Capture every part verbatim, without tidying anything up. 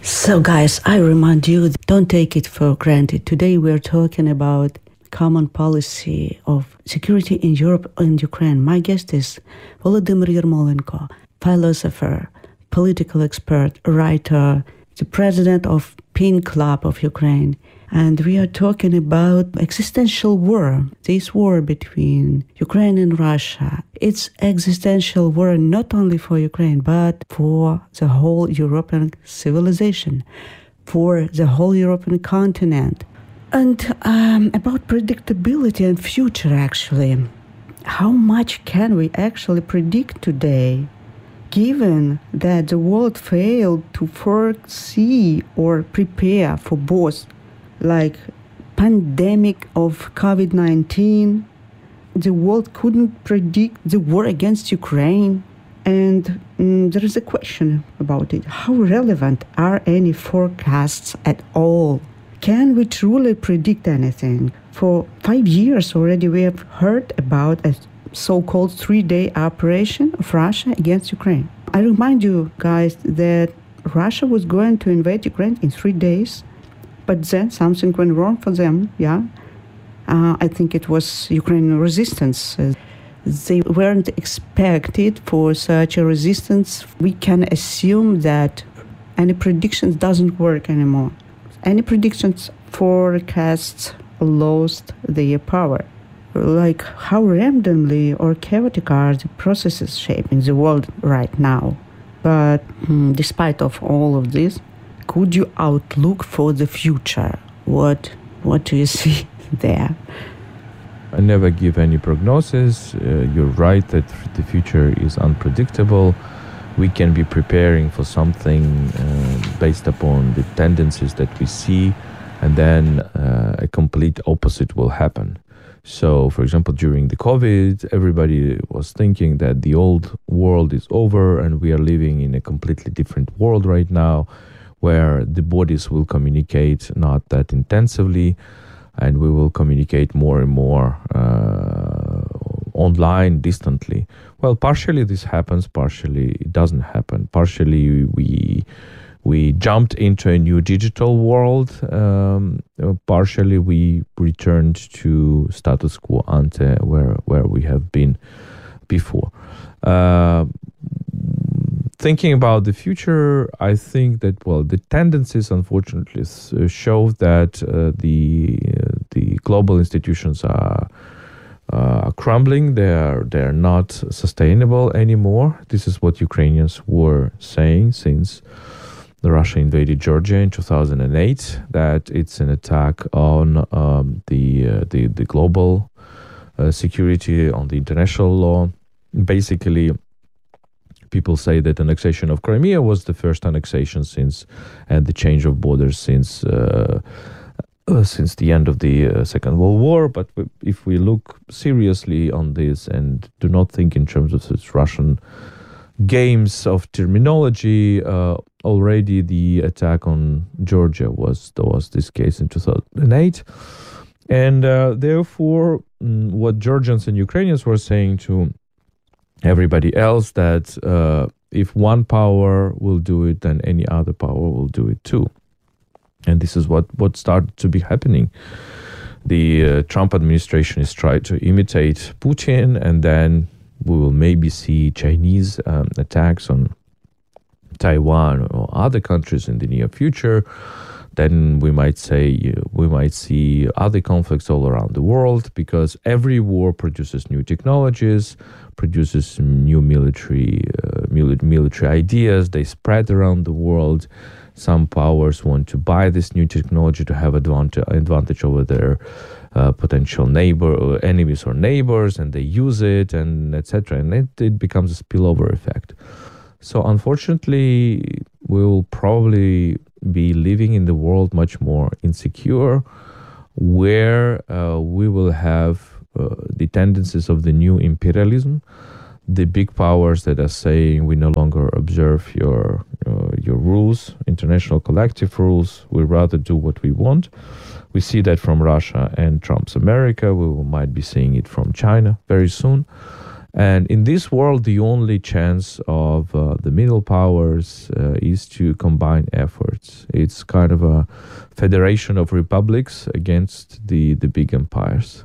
So guys, I remind you, don't take it for granted. Today we're talking about common policy of security in Europe and Ukraine. My guest is Volodymyr Yermolenko, philosopher, political expert, writer, the president of Pink Club of Ukraine. And we are talking about existential war, this war between Ukraine and Russia. It's existential war not only for Ukraine, but for the whole European civilization, for the whole European continent. And um, about predictability and future, actually. How much can we actually predict today, given that the world failed to foresee or prepare for both, like pandemic of covid nineteen, the world couldn't predict the war against Ukraine. And mm, there is a question about it. How relevant are any forecasts at all? Can we truly predict anything? For five years already we have heard about a so-called three-day operation of Russia against Ukraine. I remind you guys that Russia was going to invade Ukraine in three days. But then something went wrong for them, yeah. Uh, I think it was Ukrainian resistance. Uh, they weren't expected for such a resistance. We can assume that any predictions doesn't work anymore. Any predictions, forecasts lost their power. Like how randomly or chaotic are the processes shaping the world right now. But mm, despite of all of this, could you outlook for the future? What what do you see there? I never give any prognosis. Uh, you're right that the future is unpredictable. We can be preparing for something uh, based upon the tendencies that we see, and then uh, a complete opposite will happen. So, for example, during the COVID, everybody was thinking that the old world is over and we are living in a completely different world right now, where the bodies will communicate not that intensively, and we will communicate more and more uh, online, distantly. Well, partially this happens, partially it doesn't happen. Partially we we jumped into a new digital world. Um, partially we returned to status quo ante, where where we have been before. Uh, Thinking about the future, I think that, well, the tendencies, unfortunately, show that uh, the uh, the global institutions are uh, crumbling. They are they are not sustainable anymore. This is what Ukrainians were saying since Russia invaded Georgia in two thousand eight. That it's an attack on um, the, uh, the the global uh, security, on the international law. Basically, people say that annexation of Crimea was the first annexation since, and the change of borders since uh, uh, since the end of the uh, Second World War. But if we look seriously on this and do not think in terms of such Russian games of terminology, uh, already the attack on Georgia was was this case in two thousand eight, and uh, therefore mm, what Georgians and Ukrainians were saying to everybody else, that uh, if one power will do it, then any other power will do it too. And this is what, what started to be happening. The uh, Trump administration is trying to imitate Putin, and then we will maybe see Chinese um, attacks on Taiwan or other countries in the near future. Then we might say we might see other conflicts all around the world, because every war produces new technologies, produces new military uh, military ideas. They spread around the world. Some powers want to buy this new technology to have advantage advantage over their uh, potential neighbor or enemies or neighbors, and they use it, and et cetera. And it, it becomes a spillover effect. So unfortunately, we will probably be living in the world much more insecure, where uh, we will have uh, the tendencies of the new imperialism, the big powers that are saying we no longer observe your uh, your rules, international collective rules. We rather do what we want. We see that from Russia and Trump's America. We might be seeing it from China very soon. And in this world, the only chance of uh, the middle powers uh, is to combine efforts. It's kind of a federation of republics against the, the big empires.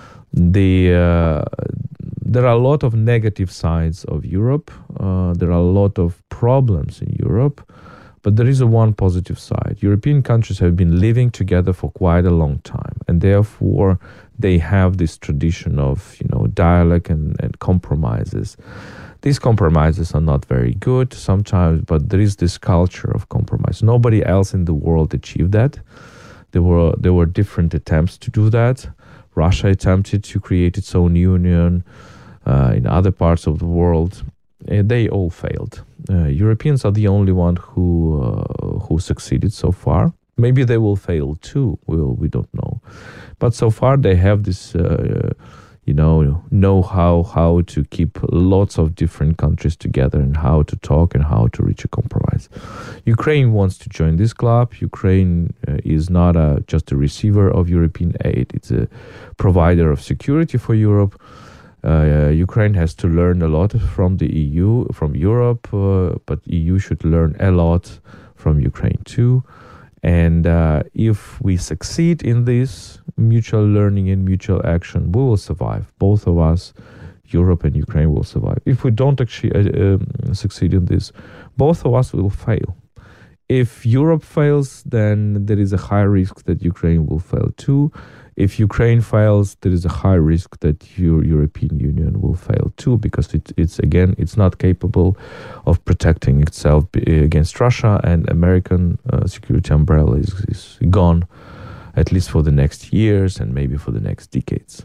The uh, there are a lot of negative sides of Europe. Uh, there are a lot of problems in Europe, but there is a one positive side. European countries have been living together for quite a long time, and therefore they have this tradition of, you know, dialogue and, and compromises. These compromises are not very good sometimes, but there is this culture of compromise. Nobody else in the world achieved that. There were there were different attempts to do that. Russia attempted to create its own union uh, in other parts of the world. Uh, they all failed. Uh, Europeans are the only one who uh, who succeeded so far. Maybe they will fail too. Well, we don't know. But so far they have this, uh, you know, know how how to keep lots of different countries together and how to talk and how to reach a compromise. Ukraine wants to join this club. Ukraine uh, is not a, just a receiver of European aid. It's a provider of security for Europe. Uh, Ukraine has to learn a lot from the E U, from Europe, uh, but E U should learn a lot from Ukraine too. And uh, if we succeed in this mutual learning and mutual action, we will survive. Both of us, Europe and Ukraine, will survive. If we don't actually uh, um, succeed in this, both of us will fail. If Europe fails, then there is a high risk that Ukraine will fail too. If Ukraine fails, there is a high risk that your European Union will fail too, because it, it's, again, it's not capable of protecting itself against Russia, and American uh, security umbrella is, is gone, at least for the next years and maybe for the next decades.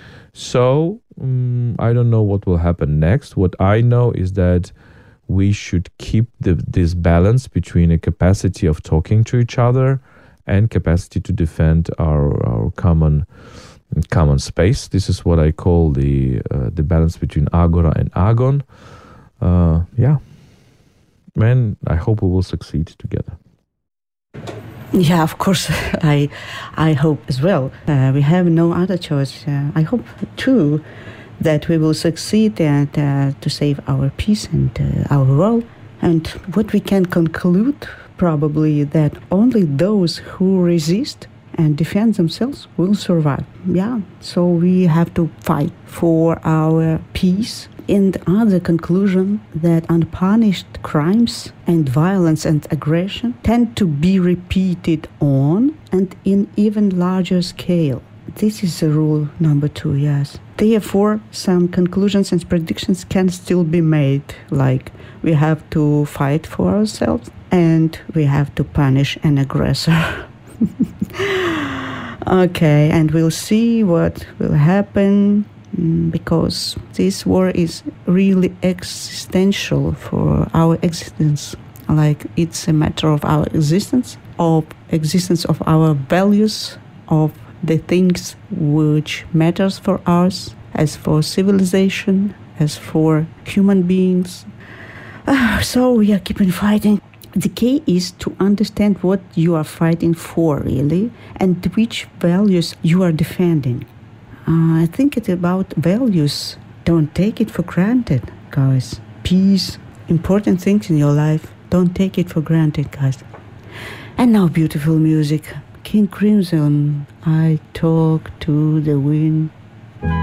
So um, I don't know what will happen next. What I know is that we should keep the, this balance between a capacity of talking to each other and capacity to defend our, our common common space. This is what I call the uh, the balance between Agora and Agon. Uh, yeah, and I hope we will succeed together. Yeah, of course, I I hope as well. Uh, we have no other choice. Uh, I hope too that we will succeed and uh, to save our peace and uh, our world. And what we can conclude, probably, that only those who resist and defend themselves will survive. Yeah, so we have to fight for our peace. And other conclusion that unpunished crimes and violence and aggression tend to be repeated on and in even larger scale. This is the rule number two, yes. Therefore, some conclusions and predictions can still be made, like we have to fight for ourselves and we have to punish an aggressor. Okay, and we'll see what will happen, because this war is really existential for our existence. Like, it's a matter of our existence, of existence of our values, of the things which matters for us, as for civilization, as for human beings. Uh, so we are keeping fighting. The key is to understand what you are fighting for, really, and which values you are defending. Uh, I think it's about values. Don't take it for granted, guys. Peace, important things in your life. Don't take it for granted, guys. And now beautiful music. King Crimson, I talk to the wind.